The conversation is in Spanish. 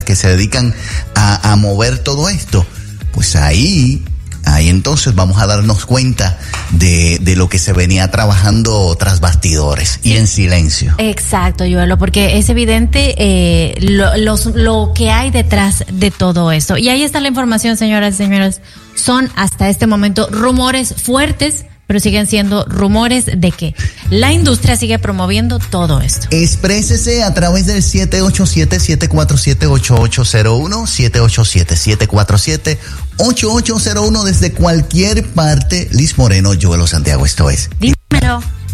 que se dedican a mover todo esto, pues ahí entonces vamos a darnos cuenta de lo que se venía trabajando tras bastidores y en silencio. Exacto, Joelo, porque es evidente lo que hay detrás de todo eso. Y ahí está la información, señoras y señores. Son hasta este momento rumores fuertes, pero siguen siendo rumores de que la industria sigue promoviendo todo esto. Exprésese a través del 787-747-8801, 787-747-8801 desde cualquier parte. Liz Moreno, Joelo Santiago, esto es. Dímelo.